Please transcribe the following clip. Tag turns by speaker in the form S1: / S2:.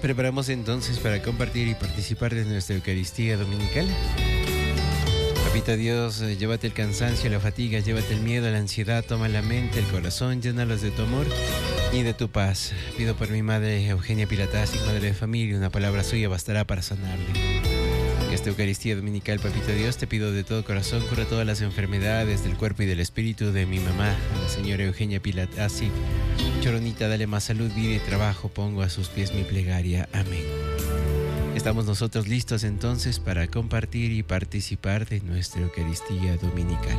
S1: preparamos entonces para compartir y participar de nuestra Eucaristía Dominical. Papito Dios, llévate el cansancio, la fatiga, llévate el miedo, la ansiedad, toma la mente, el corazón, llénalos de tu amor y de tu paz. Pido por mi madre Eugenia Pilatasi, madre de familia, una palabra suya bastará para sanarle. En esta Eucaristía Dominical, Papito Dios, te pido de todo corazón, cura todas las enfermedades del cuerpo y del espíritu de mi mamá, a la señora Eugenia Pilatasi. Choronita, dale más salud, vida y trabajo, pongo a sus pies mi plegaria. Amén. Estamos nosotros listos entonces para compartir y participar de nuestra Eucaristía Dominical.